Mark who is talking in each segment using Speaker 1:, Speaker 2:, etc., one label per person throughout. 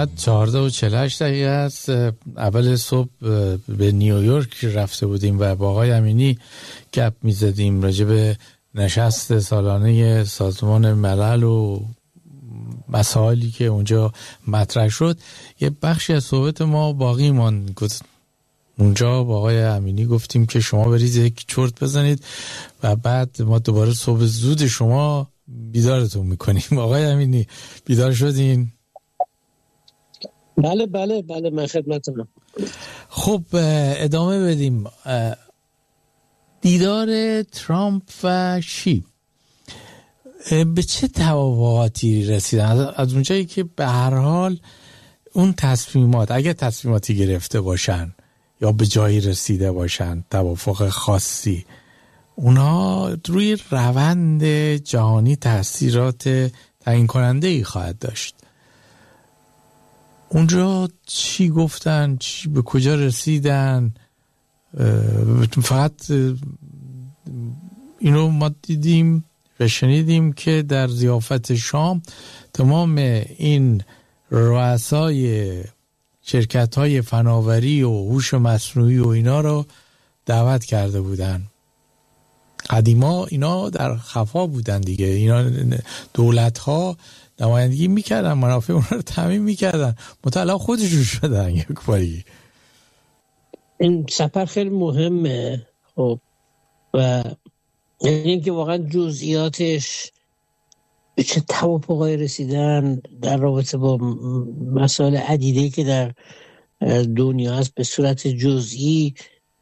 Speaker 1: ساعت 14:48 است. اول صبح به نیویورک رفته بودیم و با آقای امینی گپ می‌زدیم راجع به نشست سالانه سازمان ملل و مسائلی که اونجا مطرح شد. یه بخشی از صحبت ما باقی ماند. اونجا با آقای امینی گفتیم که شما برید یک چرت بزنید و بعد ما دوباره صبح زود شما بیدارتون میکنیم. آقای امینی بیدار شدین؟
Speaker 2: بله بله بله، من خدمتتونم.
Speaker 1: خب ادامه بدیم. دیدار ترامپ و شی به چه توافقاتی رسیدن؟ از اونجایی که به هر حال اون تصمیمات، اگه تصمیماتی گرفته باشن یا به جایی رسیده باشن، توافق خاصی، اونها روی روند جهانی تاثیرات تعیین کننده ای خواهد داشت. اونجا چی گفتن؟ چی به کجا رسیدن؟ فقط اینو ما دیدیم و شنیدیم که در ضیافت شام تمام این رؤسای شرکت‌های فناوری و هوش مصنوعی و اینا رو دعوت کرده بودن. قدیما اینا در خفا بودن دیگه، اینا دولت‌ها نمایندگی میکردن، منافع اون رو تامین میکردن، مطلع خودشون شدن یک باری.
Speaker 2: این سفر خیلی مهمه. خب و یعنی که واقعا جزئیاتش به چه توافقی رسیدن در رابطه با مسائل عدیده‌ای که در دنیا هست به صورت جزئی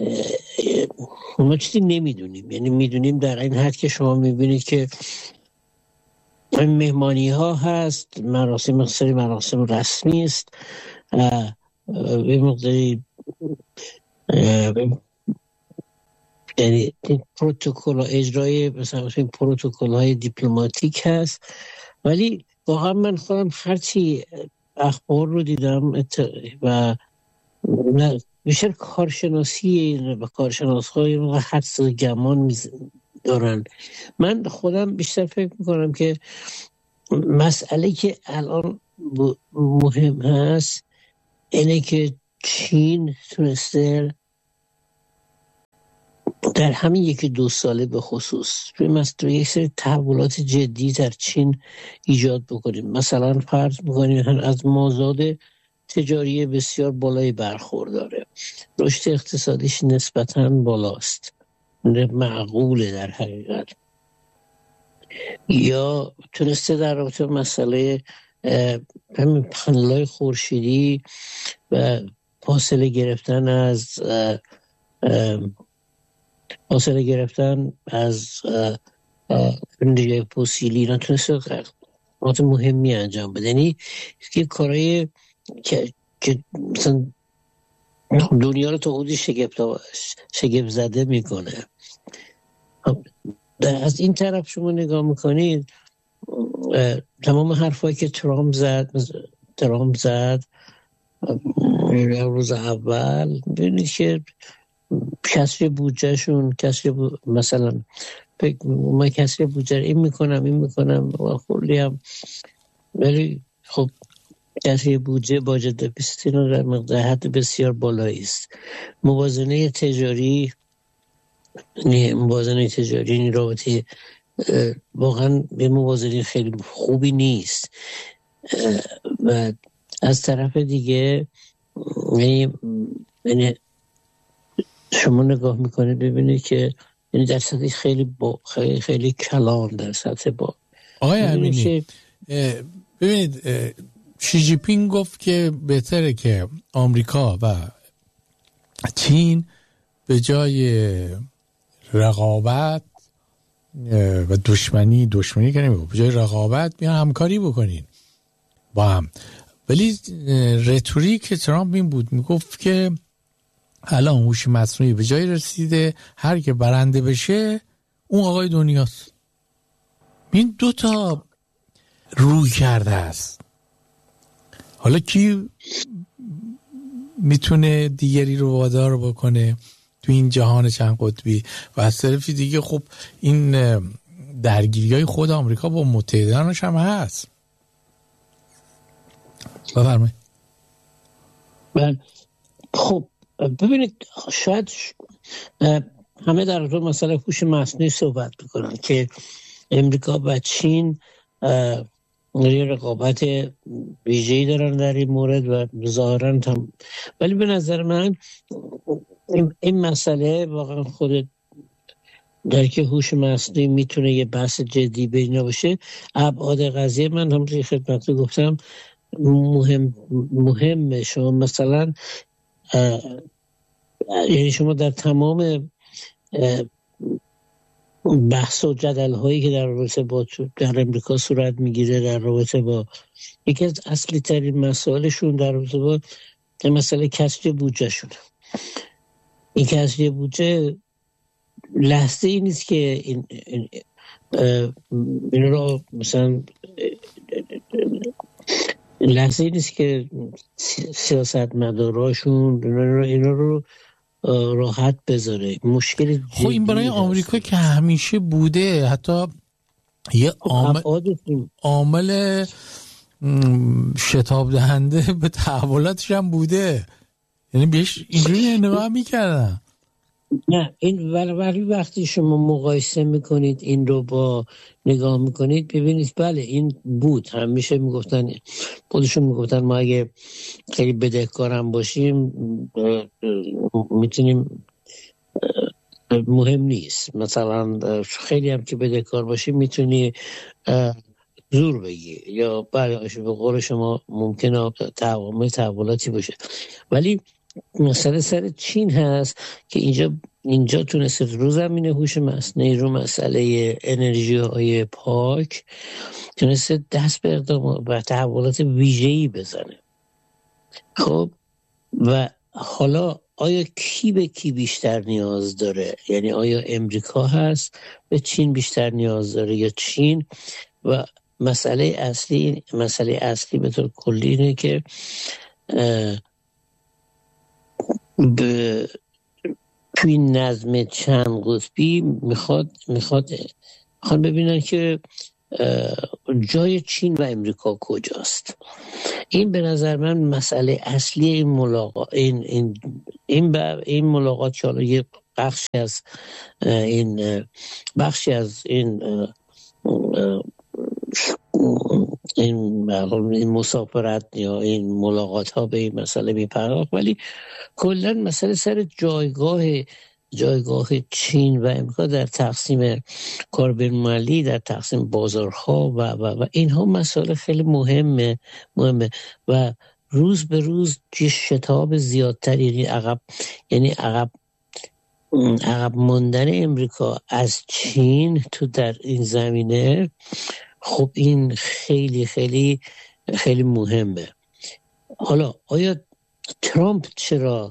Speaker 2: ما چیزی نمیدونیم. یعنی میدونیم در این حد که شما میبینید که مهمانی ها هست، مراسم رسمی است، به مقداری یعنی پروتکل اجرای مثلا این پروتکل های دیپلماتیک هست. ولی واقعا من خودم هرچی اخبار رو دیدم و بیشتر کارشناسی و کارشناس های حدس و گمان دارن. من خودم بیشتر فکر میکنم که مسئله که الان مهم هست اینه که چین تونسته در همین 1-2 ساله به خصوص روی یک سری تحولات جدی در چین ایجاد بکنیم. مثلا فرض میکنیم از مازاد تجاری بسیار بالای برخورداره، رشد اقتصادیش نسبتاً بالاست، معقوله در حقیقت، یا تونسته در رابطه مسئله همین پنل‌های خورشیدی و فاصله گرفتن از انرژی فسیلی اینا تونسته کارات مهمی انجام بده. یعنی که کارهای که مثلا دنیا رو تا حدودی شگفت زده میکنه. از این طرف شما نگاه میکنید تمام حرفایی که ترامپ زد روز اول، ببینید که کسری بودجهشون مثلا من کسری بودجه این میکنم و خیلی هم، ولی خب کسری بودجه باجت دفیسیت رو در مقدار حد بسیار بالایی است. موازنه تجاری این رابطه واقعا به موازنه خیلی خوبی نیست. و از طرف دیگه یعنی شما نگاه میکنید ببینید که یعنی در سطح خیلی کلان در سطح با
Speaker 1: آقای امینی ببینید شی جی پینگ گفت که بهتره که آمریکا و چین به جای رقابت و دشمنی که نمیگه، به جای رقابت بیان همکاری بکنین با هم. ولی رتوریک ترامپ این بود، میگفت که الان هوش مصنوعی به جای رسیده هر که برنده بشه اون آقای دنیاست. این 2 تا روی کرده است. حالا کی میتونه دیگری رو وادار بکنه تو این جهان چند قطبی؟ و از طرفی دیگه خب این درگیری‌های خود آمریکا با متحدانش هم هست. بفرمایید.
Speaker 2: خب ببینید، شاید همه در مورد مسئله هوش مصنوعی صحبت میکنن که امریکا و چین یه رقابت ویژه‌ای دارن در این مورد و ظاهراً هم، ولی به نظر من این مسئله واقعا خود در که هوش مصنوعی میتونه یه بحث جدی بین باشه. ابعاد قضیه من هم توی خدمت گفتم مهمه. شما مثلا یعنی شما در تمام بحث و جدل هایی که در رابطه با در امریکا صورت میگیره در رابطه با یکی از اصلی ترین مسائلشون در رابطه با مسئله کسری بودجه شون، این کسری بودجه لحظه ای نیست که این رو مثلا لحظه ای نیست که سیاست مداراشون اینا رو راحت بذاره. مشکل
Speaker 1: خب این برای آمریکا که همیشه بوده، حتی یه عامل شتاب دهنده به تحولاتش هم بوده، یعنی بهش اینجوری نگاه میکردن.
Speaker 2: نه این ولی وقتی شما مقایسه میکنید این رو با نگاه میکنید ببینید بله این بود، همیشه میگفتن، خودشون میگفتن ما اگه خیلی بدهکارم باشیم میتونیم، مهم نیست، مثلا خیلی هم که بدهکار باشیم میتونی زور بگی یا به قول شما ممکنه تحولاتی باشه. ولی مسئله سر چین هست که اینجا تونسته رو زمینه هوش مصنوعی، رو مسئله انرژی های پاک تونسته دست به اقدام و تحولات ویژه‌ای بزنه. خب و حالا آیا کی به کی بیشتر نیاز داره؟ یعنی آیا امریکا هست به چین بیشتر نیاز داره یا چین؟ و مسئله اصلی به طور کلی اینه که توی نظم چند قطبی میخواد ببینن که جای چین و امریکا کجاست. این به نظر من مسئله اصلی این ملاقات، این ملاقات که حالا یه بخشی از این مسافرت یا این ملاقات ها به این مسئله میپرداخت، ولی کلا مسئله سر جایگاه چین و امریکا در تقسیم کار بین‌المللی، در تقسیم بازارها و اینها مسائل خیلی مهمه و روز به روز شتاب زیادتر، یعنی عقب ماندن امریکا از چین تو در این زمینه، خب این خیلی خیلی خیلی مهمه. حالا آیا ترامپ چرا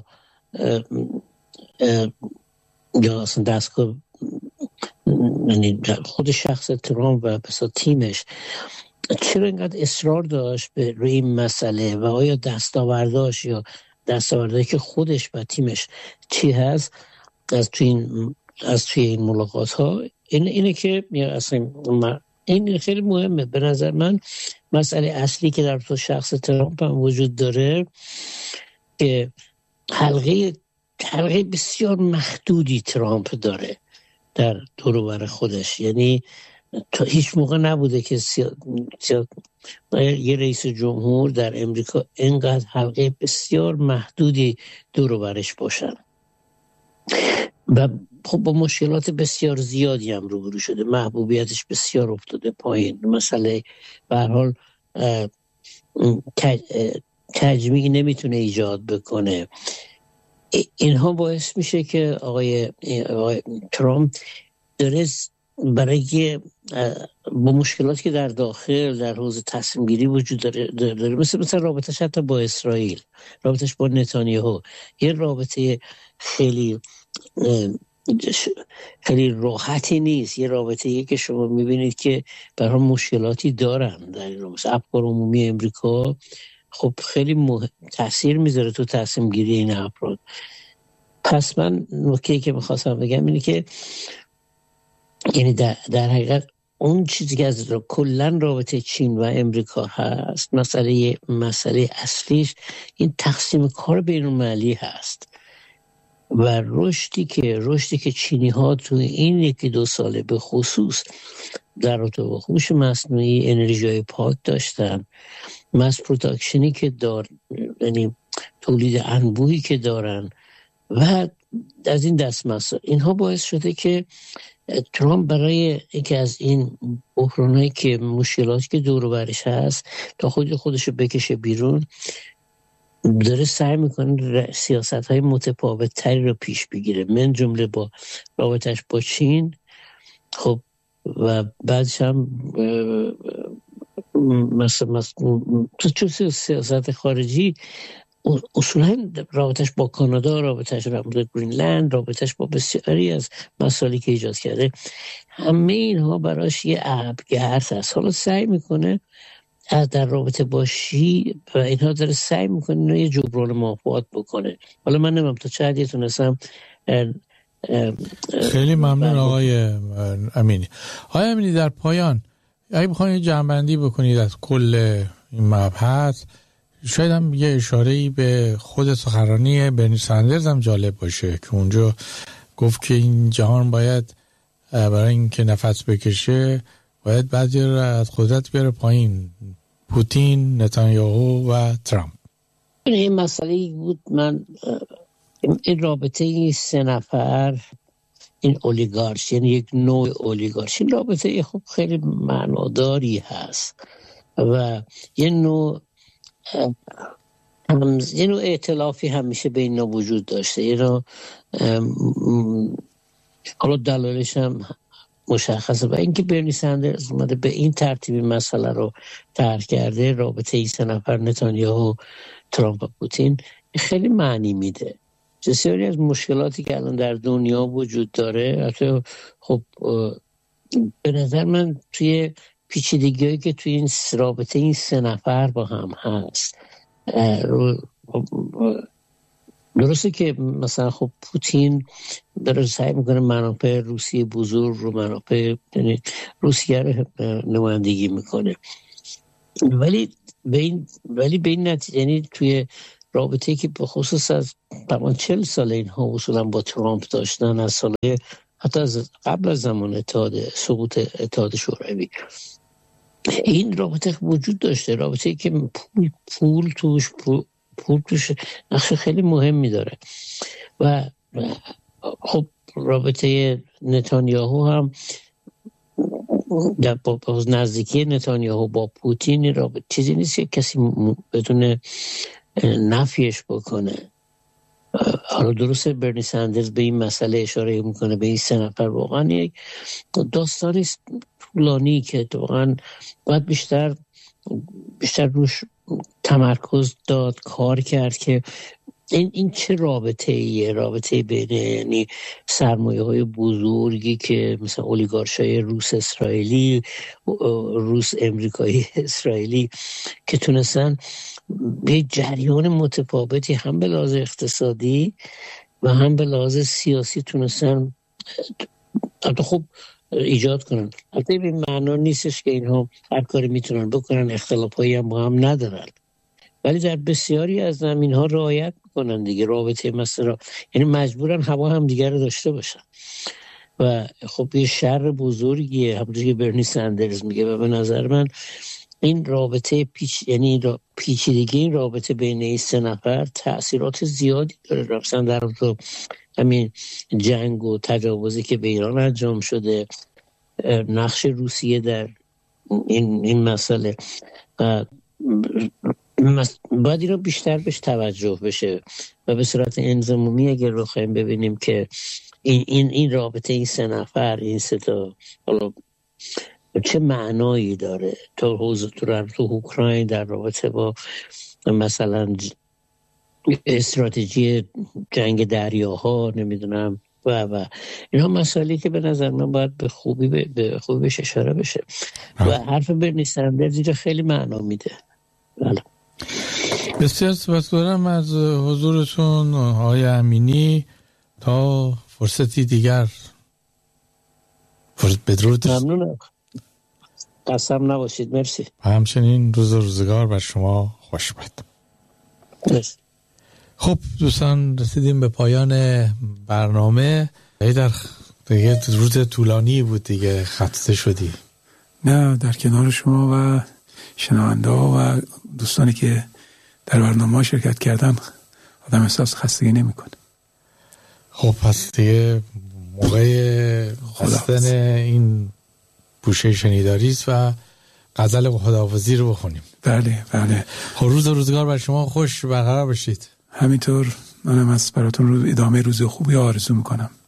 Speaker 2: یا اصلا دستگاه، یعنی خود شخص ترامپ و بسا تیمش چرا اینقدر اصرار داشت به روی این مسئله و آیا دستاوردهایی که خودش و تیمش چی هست از توی این ملاقات ها؟ اینه که اصلا این خیلی مهمه. به نظر من مسئله اصلی که در تو شخص ترامپ هم وجود داره که حلقه بسیار محدودی ترامپ داره در دور و بر خودش، یعنی تا هیچ موقع نبوده که یه رئیس جمهور در امریکا اینقدر حلقه بسیار محدودی دور و برش باشن و خب با مشکلات بسیار زیادی هم روبرو شده، محبوبیتش بسیار افتاده پایین، مسئله به هر حال تجمیع نمیتونه ایجاد بکنه. اینها باعث میشه که آقای ترامپ داره برای با مشکلاتی که در داخل در حوزه تصمیم گیری وجود داره مثل رابطش حتی با اسرائیل، رابطش با نتانیاهو، یه رابطه خیلی راحتی نیست، یه رابطه‌ای که شما میبینید که برای مشکلاتی دارن در این رابطه. افکار عمومی امریکا خب خیلی تاثیر میذاره تو تصمیم گیری این افراد. پس من نکته‌ای که میخواستم بگم اینه که یعنی در حقیقت اون چیزی که از کلن رابطه چین و امریکا هست، مسئله اصلیش این تقسیم کار بین‌المللی هست و رشدی که چینی ها تو این 1-2 ساله به خصوص در رابطه با هوش مصنوعی، انرژی پاک داشتن، ماس پروداکشنی که یعنی تولید انبوهی که دارن و از این دست مسائل، اینها باعث شده که ترامپ برای یکی از این بحرانایی که مشکلاتی که دور و برش هست تا خودشو بکشه بیرون، داره سعی میکنه سیاست‌های متفاوت تری رو پیش بگیره، من جمله با رابطش با چین. خب و بعدش هم مثلا تو سیاست خارجی اصولا رابطش با کانادا، رابطش با گرینلند، رابطش با بسیاری از مسائلی که ایجاد کرده، همه اینها براش یه ابرگرد هست. حالا سعی میکنه در رابطه با شی و اینها داره سعی میکنه یه جبران موافقات بکنه. حالا من نمیم تا چه حدی تونستم.
Speaker 1: خیلی ممنون آقای امینی. آقای امینی، در پایان اگه بخواید جمع‌بندی بکنید از کل این مبحث، شاید هم یه اشاره‌ای به خود سخنرانی برنی سندرز هم جالب باشه که اونجا گفت که این جهان باید برای اینکه نفس بکشه باید بعضی رو از قدرت بیاره پایین، پوتین، نتانیاهو و ترامپ.
Speaker 2: این مسئله بود. من این رابطه این 3 نفر، این اولیگارش، یعنی یک نوع اولیگارش، این رابطه خب خیلی معناداری هست و یه نوع ائتلافی همیشه بین اینا وجود داشته. اینا حالا دلایلش هم مشخصه و اینکه برنی سندرز اومده به این ترتیب مسئله رو طرح کرده، رابطه این 3 نفر نتانیاهو، ترامپ و پوتین، خیلی معنی میده. بسیاری از مشکلاتی که الان در دنیا وجود داره، حتی خب به نظر من توی پیچیدگی‌هایی که توی این رابطه این 3 نفر با هم هست، درسته که مثلا خب پوتین داره سعی میکنه منافع روسیه بزرگ رو، منافع روسیه رو نمایندگی میکنه، ولی به این نتیجه، یعنی توی رابطه‌ای که به خصوص از 40 سال اینها اصولا با ترامپ داشتن، از سال حتی از قبل از زمان سقوط اتحاد شوروی، این رابطه وجود داشته، رابطه‌ای که پول توش نقش خیلی مهمی داره و خب رابطه نتانیاهو هم با نزدیکی نتانیاهو با پوتین رابطه چیزی نیست که کسی بدون نفیش بکنه. حالا درسته برنی سندرز به این مسئله اشاره میکنه، به این 3 نفر واقعا یک داستانی طولانی که واقعا باید بیشتر روش تمرکز داد، کار کرد که این چه رابطه بین یعنی سرمایه‌های بزرگی که مثلا اولیگارشای روس اسرائیلی، روس امریکایی اسرائیلی که تونستن به جریان متفاوتی هم به لحاظ اقتصادی و هم به لحاظ سیاسی تونستن خب ایجاد کنن. البته به معنا نیستش که اینها هر کاری میتونن بکنن، اختلافایی هم با هم ندارن، ولی در بسیاری از زمین‌ها رعایت میکنن دیگه. رابطه مثلا یعنی مجبورن هوا هم دیگر رو داشته باشن و خب یه شر بزرگیه، همونجوری که برنی سندرز میگه. و به نظر من این رابطه یعنی پیچیدگی این رابطه بین این 3 نفر تأثیرات زیادی داره، مثلا در تو همین جنگ و تجاوزی که به ایران انجام شده، نقش روسیه در این مسئله، باید این رو بیشتر بهش توجه بشه و به صورت انضمامی اگر رو خواهیم ببینیم که این رابطه این 3 نفر، این 3 تا حالا چه معنایی داره تو اوکراین، در رابطه با مثلا استراتژی جنگ دریاها، نمیدونم و اینا مسائلی که به نظر من باید به خوبی بهش اشاره بشه و حرف برنی سندرز اینجا خیلی معنا میده. بله.
Speaker 1: بسیار سپاسگزارم از حضورتون آقای امینی. تا فرصتی دیگر بدرود.
Speaker 2: ممنونم. قسم نباشید. مرسی.
Speaker 1: همچنین روز و روزگار بر شما خوش باد.
Speaker 2: مرسی.
Speaker 1: خب دوستان رسیدیم به پایان برنامه. در دیگه روز طولانی بود دیگه، خسته شدی؟
Speaker 3: نه، در کنار شما و شنونده و دوستانی که در برنامه شرکت کردن آدم احساس خستگی نمی‌کنه.
Speaker 1: خب پس دیگه موقع خواستن این پوشه شنیداری است و غزل خداحافظی رو بخونیم.
Speaker 3: بله بله.
Speaker 1: خب روز و روزگار بر شما خوش برقرار باشید.
Speaker 3: همینطور منم از براتون ادامه روز خوبی آرزو میکنم.